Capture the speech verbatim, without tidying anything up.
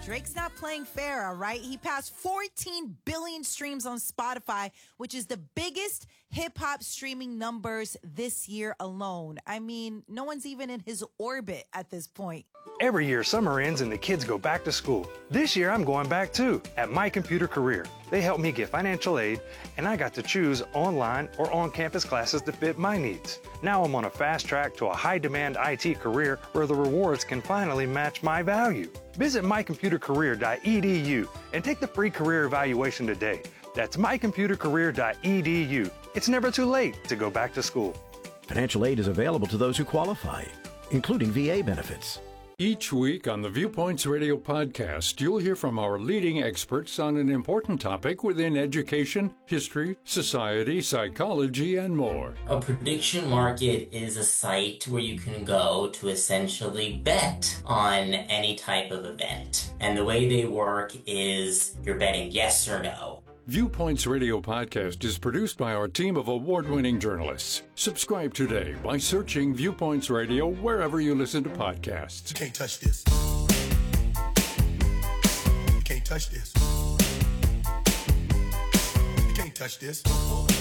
Drake's not playing fair, all right? He passed fourteen billion streams on Spotify, which is the biggest hip-hop streaming numbers this year alone. I mean, no one's even in his orbit at this point. Every year, summer ends and the kids go back to school. This year, I'm going back too, at My Computer Career. They helped me get financial aid, and I got to choose online or on-campus classes to fit my needs. Now I'm on a fast track to a high-demand I T career where the rewards can finally match my value. Visit my computer career dot e d u and take the free career evaluation today. That's my computer career dot e d u. It's never too late to go back to school. Financial aid is available to those who qualify, including V A benefits. Each week on the Viewpoints Radio podcast, you'll hear from our leading experts on an important topic within education, history, society, psychology, and more. A prediction market is a site where you can go to essentially bet on any type of event. And the way they work is you're betting yes or no. Viewpoints Radio podcast is produced by our team of award-winning journalists. Subscribe today by searching Viewpoints Radio wherever you listen to podcasts. You can't touch this. You can't touch this. You can't touch this.